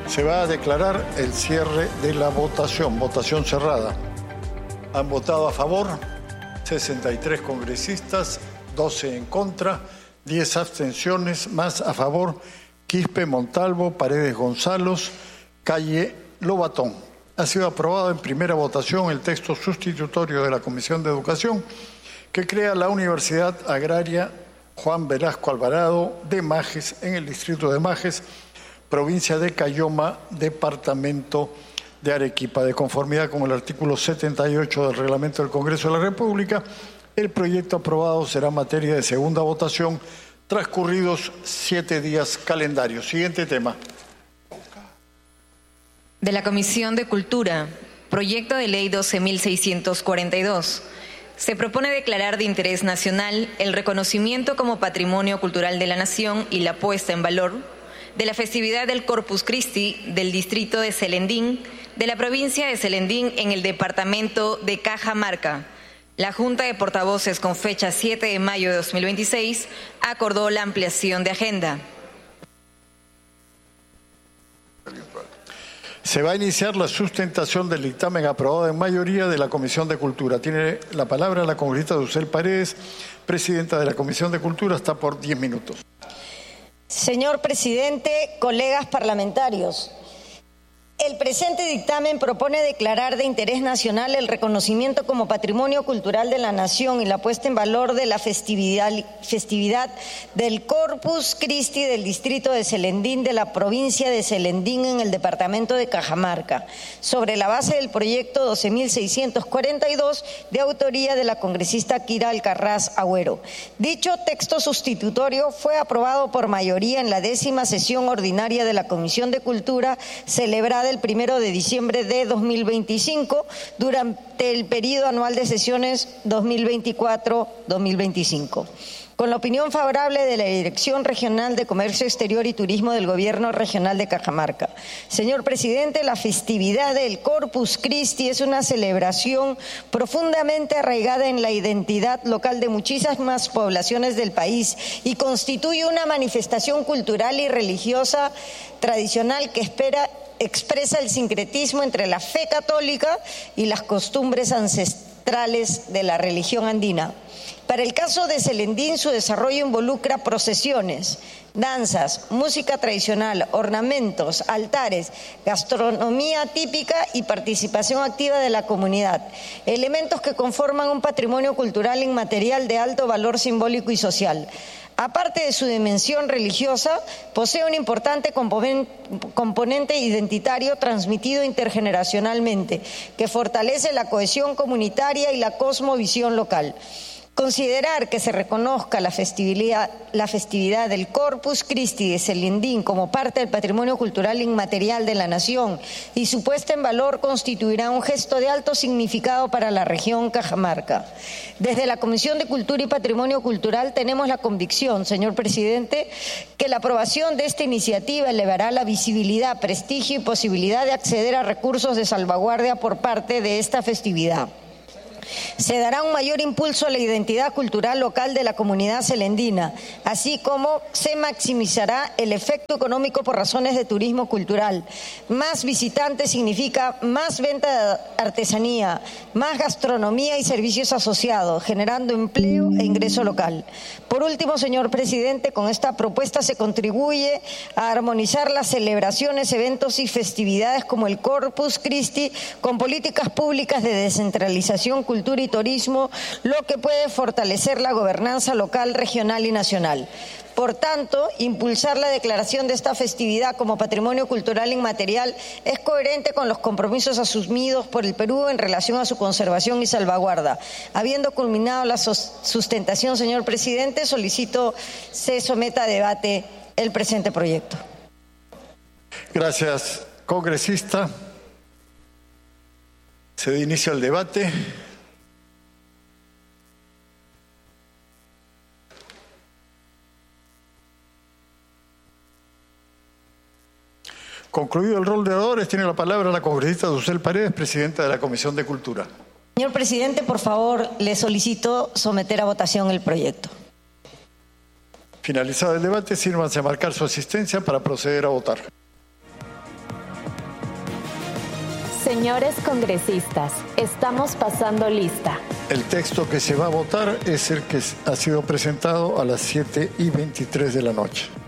Se va a declarar el cierre de la votación. Votación cerrada. Han votado a favor 63 congresistas, 12 en contra, 10 abstenciones, más a favor Quispe, Montalvo, Paredes González, Calle, Lobatón. Ha sido aprobado en primera votación el texto sustitutorio de la Comisión de Educación que crea la Universidad Agraria Juan Velasco Alvarado de Majes en el distrito de Majes, provincia de Cayoma, departamento de Arequipa. De conformidad con el artículo 78 del Reglamento del Congreso de la República, el proyecto aprobado será materia de segunda votación transcurridos 7 días calendarios. Siguiente tema. De la Comisión de Cultura, proyecto de ley 12.642. Se propone declarar de interés nacional el reconocimiento como Patrimonio Cultural de la Nación y la puesta en valor de la festividad del Corpus Christi del distrito de Celendín, de la provincia de Celendín en el departamento de Cajamarca. La Junta de Portavoces, con fecha 7 de mayo de 2026, acordó la ampliación de agenda. Se va a iniciar la sustentación del dictamen aprobado en mayoría de la Comisión de Cultura. Tiene la palabra la congresista Dulcel Paredes, presidenta de la Comisión de Cultura, está por 10 minutos. Señor presidente, colegas parlamentarios, el presente dictamen propone declarar de interés nacional el reconocimiento como Patrimonio Cultural de la Nación y la puesta en valor de la festividad del Corpus Christi del distrito de Celendín de la provincia de Celendín en el departamento de Cajamarca, sobre la base del proyecto 12.642 de autoría de la congresista Kira Alcarraz Agüero. Dicho texto sustitutorio fue aprobado por mayoría en la 10ª sesión ordinaria de la Comisión de Cultura celebrada el 1 de diciembre de 2025 durante el periodo anual de sesiones 2024-2025. Con la opinión favorable de la Dirección Regional de Comercio Exterior y Turismo del Gobierno Regional de Cajamarca. Señor presidente, la festividad del Corpus Christi es una celebración profundamente arraigada en la identidad local de muchísimas poblaciones del país y constituye una manifestación cultural y religiosa tradicional que expresa el sincretismo entre la fe católica y las costumbres ancestrales de la religión andina. Para el caso de Celendín, su desarrollo involucra procesiones, danzas, música tradicional, ornamentos, altares, gastronomía típica y participación activa de la comunidad, elementos que conforman un patrimonio cultural inmaterial de alto valor simbólico y social. Aparte de su dimensión religiosa, posee un importante componente identitario transmitido intergeneracionalmente, que fortalece la cohesión comunitaria y la cosmovisión local. Considerar que se reconozca la festividad del Corpus Christi de Celendín como parte del patrimonio cultural inmaterial de la nación y su puesta en valor constituirá un gesto de alto significado para la región Cajamarca. Desde la Comisión de Cultura y Patrimonio Cultural tenemos la convicción, señor presidente, que la aprobación de esta iniciativa elevará la visibilidad, prestigio y posibilidad de acceder a recursos de salvaguardia por parte de esta festividad. Se dará un mayor impulso a la identidad cultural local de la comunidad celendina, así como se maximizará el efecto económico por razones de turismo cultural. Más visitantes significa más venta de artesanía, más gastronomía y servicios asociados, generando empleo e ingreso local. Por último, señor presidente, con esta propuesta se contribuye a armonizar las celebraciones, eventos y festividades como el Corpus Christi con políticas públicas de descentralización cultural y turismo, lo que puede fortalecer la gobernanza local, regional y nacional. Por tanto, impulsar la declaración de esta festividad como patrimonio cultural inmaterial es coherente con los compromisos asumidos por el Perú en relación a su conservación y salvaguarda. Habiendo culminado la sustentación, señor presidente, solicito se someta a debate el presente proyecto. Gracias, congresista. Se inicia el debate. Concluido el rol de oradores, tiene la palabra la congresista Dulcel Paredes, presidenta de la Comisión de Cultura. Señor presidente, por favor, le solicito someter a votación el proyecto. Finalizado el debate, sírvanse a marcar su asistencia para proceder a votar. Señores congresistas, estamos pasando lista. El texto que se va a votar es el que ha sido presentado a las 7:23 de la noche.